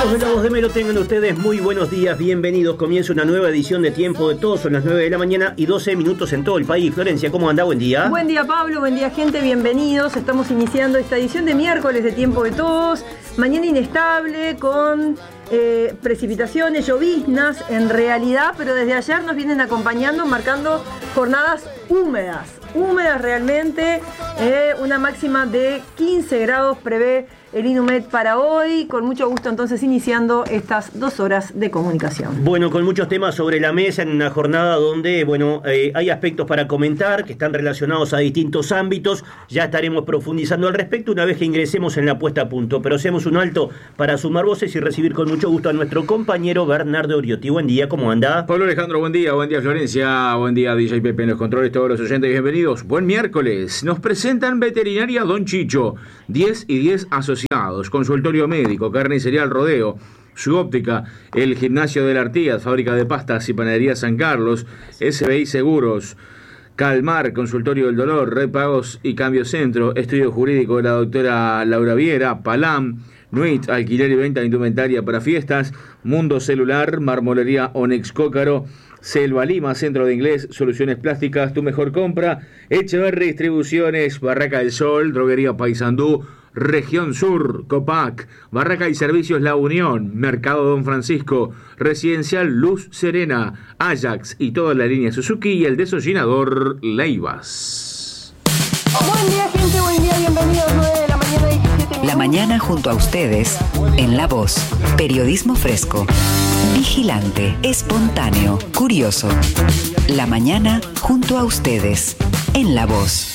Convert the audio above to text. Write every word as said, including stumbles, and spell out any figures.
Amigos de La Voz de Melo, tengan ustedes muy buenos días, bienvenidos. Comienza una nueva edición de Tiempo de Todos, son las nueve de la mañana y doce minutos en todo el país. Florencia, ¿cómo anda? Buen día. Buen día, Pablo, buen día, gente, bienvenidos. Estamos iniciando esta edición de miércoles de Tiempo de Todos. Mañana inestable con eh, precipitaciones, lloviznas en realidad, pero desde ayer nos vienen acompañando, marcando jornadas húmedas, húmedas realmente. Eh, una máxima de quince grados prevé el INUMED para hoy. Con mucho gusto entonces iniciando estas dos horas de comunicación. Bueno, con muchos temas sobre la mesa en una jornada donde, bueno, eh, hay aspectos para comentar que están relacionados a distintos ámbitos. Ya estaremos profundizando al respecto una vez que ingresemos en la puesta a punto. Pero hacemos un alto para sumar voces y recibir con mucho gusto a nuestro compañero Bernardo Oriotti. Buen día, ¿cómo anda? Pablo Alejandro, buen día, buen día Florencia, buen día D J Pepe en los controles, todos los oyentes, bienvenidos. Buen miércoles. Nos presentan Veterinaria Don Chicho, diez y diez asociados. Consultorio médico, carnicería al rodeo, su óptica, el gimnasio de la Artigas, fábrica de pastas y panadería San Carlos, S B I Seguros, Calmar, consultorio del dolor, repagos y cambio centro, estudio jurídico de la doctora Laura Viera, Palam, Nuit, alquiler y venta de indumentaria para fiestas, Mundo Celular, marmolería Onex Cócaro, Selva Lima, Centro de Inglés, Soluciones Plásticas, tu mejor compra, Echeverri Distribuciones, Barraca del Sol, Droguería Paysandú, Región Sur, Copac, Barraca y Servicios La Unión, Mercado Don Francisco, Residencial Luz Serena, Ajax y toda la línea Suzuki y el desollinador Leivas. Buen día, gente, buen día, bienvenidos, nueve de la mañana, diecisiete minutos. La mañana junto a ustedes, en La Voz, periodismo fresco, vigilante, espontáneo, curioso. La mañana junto a ustedes, en La Voz.